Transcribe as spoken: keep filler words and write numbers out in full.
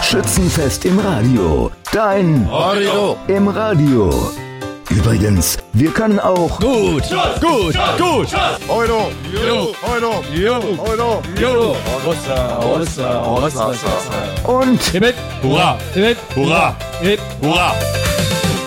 Schützenfest im Radio. Dein Radio im Radio. Übrigens, wir können auch gut, gut, gut. Euro, Jo, Euro, jo, Euro, jo. Rossa, rossa, rossa, rossa. und Hip, hip, hurra, hip, hip, hurra, hip, hurra.